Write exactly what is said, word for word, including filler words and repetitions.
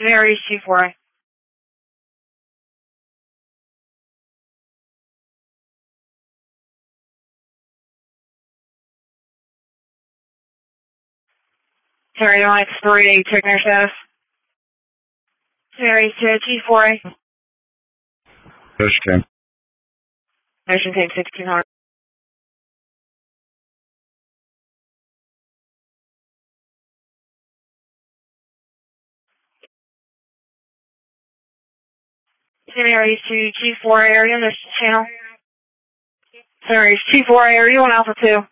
Aries two four. Terry Alex three, check nurse status. Aries two G four. Nurse team. Nurse team sixteen hundred. Aries two G four area, nurse channel. Aries two four area on Alpha two.